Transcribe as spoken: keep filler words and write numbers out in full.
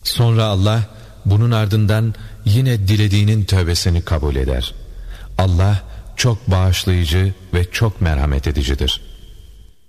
Sonra Allah bunun ardından yine dilediğinin tövbesini kabul eder. Allah çok bağışlayıcı ve çok merhamet edicidir.